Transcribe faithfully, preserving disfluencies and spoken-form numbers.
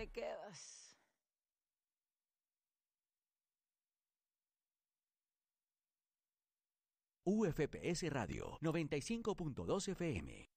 me quedas. U F P S Radio noventa y cinco punto dos F M.